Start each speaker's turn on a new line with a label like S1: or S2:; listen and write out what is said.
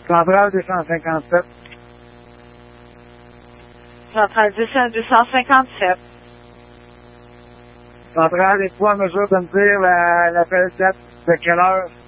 S1: Centrale 257.
S2: Centrale 257.
S1: Centrale, êtes-vous en mesure de me dire l'appel date de quelle heure?